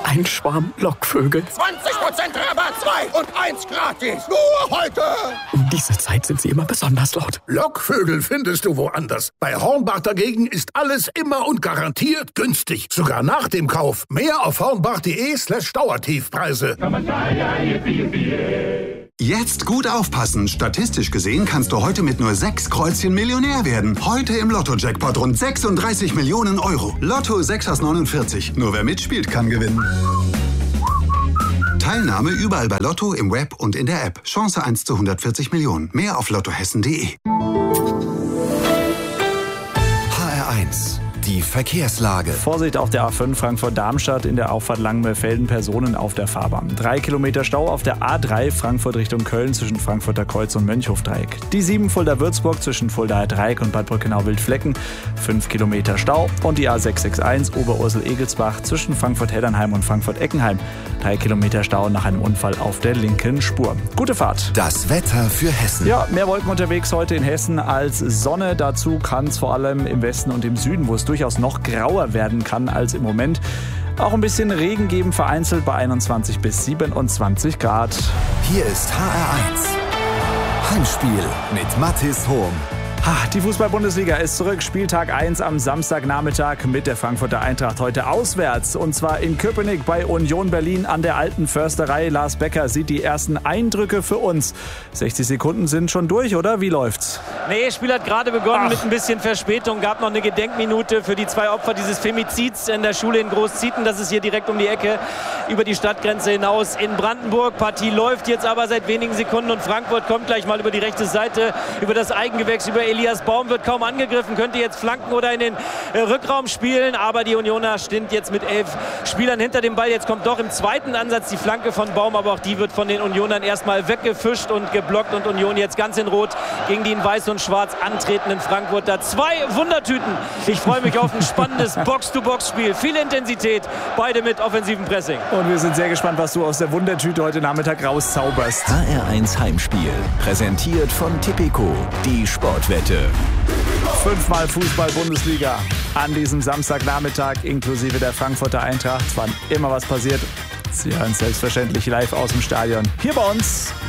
Ein Schwarm Lockvögel. 20% Rabatt, 2 und 1 gratis. Nur heute. Um diese Zeit sind sie immer besonders laut. Lockvögel findest du woanders. Bei Hornbach dagegen ist alles immer und garantiert günstig. Sogar nach dem Kauf. Mehr auf hornbach.de/Dauertiefpreise. Jetzt gut aufpassen. Statistisch gesehen kannst du heute mit nur 6 Kreuzchen Millionär werden. Heute im Lotto-Jackpot rund 36 Millionen Euro. Lotto 6 aus 49. Nur wer mitspielt, kann gewinnen. Teilnahme überall bei Lotto, im Web und in der App. Chance 1 zu 140 Millionen. Mehr auf lottohessen.de. HR1, die Verkehrslage. Vorsicht auf der A5 Frankfurt-Darmstadt in der Auffahrt Langenmühlfelden, Personen auf der Fahrbahn. 3 Kilometer Stau auf der A3 Frankfurt Richtung Köln zwischen Frankfurter Kreuz und Mönchhofdreieck. Die 7 Fulda-Würzburg zwischen Fuldaer Dreieck und Bad Brückenau-Wildflecken. 5 Kilometer Stau. Und die A661 Oberursel-Egelsbach zwischen Frankfurt-Heddernheim und Frankfurt-Eckenheim. 3 Kilometer Stau nach einem Unfall auf der linken Spur. Gute Fahrt. Das Wetter für Hessen. Ja, mehr Wolken unterwegs heute in Hessen als Sonne. Dazu kann es vor allem im Westen und im Süden, wo es durchaus noch grauer werden kann als im Moment, auch ein bisschen Regen geben, vereinzelt bei 21 bis 27 Grad. Hier ist HR1. Heimspiel mit Mathis Hohm. Die Fußball-Bundesliga ist zurück. Spieltag 1 am Samstagnachmittag mit der Frankfurter Eintracht heute auswärts. Und zwar in Köpenick bei Union Berlin an der Alten Försterei. Lars Becker sieht die ersten Eindrücke für uns. 60 Sekunden sind schon durch, oder? Wie läuft's? Nee, das Spiel hat gerade begonnen mit ein bisschen Verspätung. Gab noch eine Gedenkminute für die 2 Opfer dieses Femizids in der Schule in Großzieten. Das ist hier direkt um die Ecke über die Stadtgrenze hinaus in Brandenburg. Partie läuft jetzt aber seit wenigen Sekunden und Frankfurt kommt gleich mal über die rechte Seite, über das Eigengewächs, über Elias Baum, wird kaum angegriffen, könnte jetzt flanken oder in den Rückraum spielen, aber die Unioner stehen jetzt mit 11 Spielern hinter dem Ball. Jetzt kommt doch im zweiten Ansatz die Flanke von Baum, aber auch die wird von den Unionern erstmal weggefischt und geblockt und Union jetzt ganz in Rot gegen die in Weiß und Schwarz antretenden Frankfurter. 2 Wundertüten. Ich freue mich auf ein spannendes Box-to-Box-Spiel. Viel Intensität, beide mit offensivem Pressing. Und wir sind sehr gespannt, was du aus der Wundertüte heute Nachmittag rauszauberst. HR1 Heimspiel, präsentiert von Tipico, die Sportwette. 5-mal Fußball-Bundesliga an diesem Samstagnachmittag inklusive der Frankfurter Eintracht. Wann immer was passiert, Sie hören selbstverständlich live aus dem Stadion hier bei uns